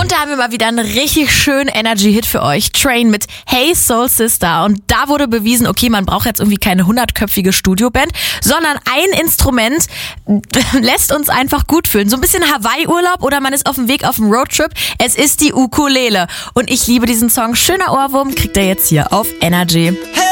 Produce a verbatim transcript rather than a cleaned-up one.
Und da haben wir mal wieder einen richtig schönen Energy-Hit für euch. Train mit Hey Soul Sister. Und da wurde bewiesen, okay, man braucht jetzt irgendwie keine hundertköpfige Studioband, sondern ein Instrument lässt uns einfach gut fühlen. So ein bisschen Hawaii-Urlaub oder man ist auf dem Weg auf dem Roadtrip. Es ist die Ukulele. Und ich liebe diesen Song. Schöner Ohrwurm kriegt ihr jetzt hier auf Energy.